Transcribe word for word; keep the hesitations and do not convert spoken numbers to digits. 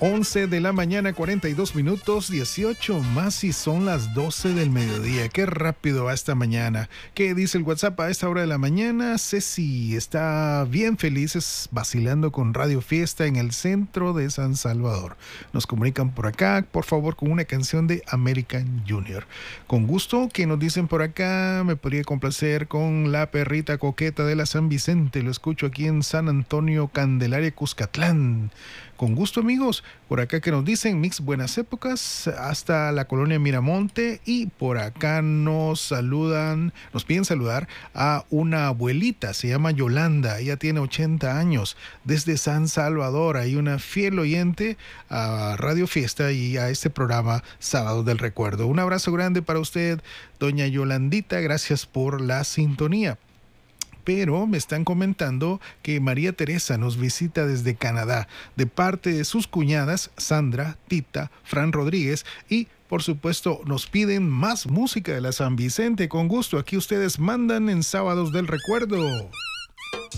once de la mañana, cuarenta y dos minutos, dieciocho más si son las doce del mediodía. Qué rápido va esta mañana. ¿Qué dice el WhatsApp a esta hora de la mañana? Ceci está bien felices vacilando con Radio Fiesta en el centro de San Salvador. Nos comunican por acá, por favor, con una canción de American Junior. Con gusto, que nos dicen por acá, me podría complacer con La Perrita Coqueta de la San Vicente. Lo escucho aquí en San Antonio, Candelaria, Cuscatlán. Con gusto, amigos. Por acá que nos dicen Mix Buenas Épocas hasta la colonia Miramonte, y por acá nos saludan, nos piden saludar a una abuelita, se llama Yolanda, ella tiene ochenta años, desde San Salvador. Hay una fiel oyente a Radio Fiesta y a este programa Sábado del Recuerdo. Un abrazo grande para usted, doña Yolandita, gracias por la sintonía. Pero me están comentando que María Teresa nos visita desde Canadá, de parte de sus cuñadas Sandra, Tita, Fran Rodríguez, y por supuesto nos piden más música de la San Vicente. Con gusto, aquí ustedes mandan en Sábados del Recuerdo.